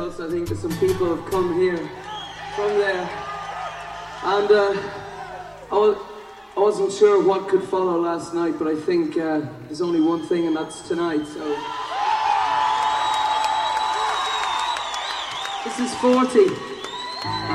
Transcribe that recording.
else. I think that some people have come here from there. And I wasn't sure what could follow last night, but I think there's only one thing, and that's tonight. So this is 40.